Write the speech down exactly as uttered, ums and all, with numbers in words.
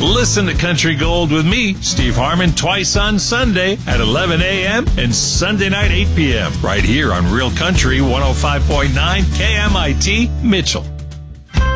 Listen to Country Gold with me, Steve Harmon, twice on Sunday at eleven a.m. and Sunday night eight p.m. right here on Real Country one oh five point nine K M I T Mitchell.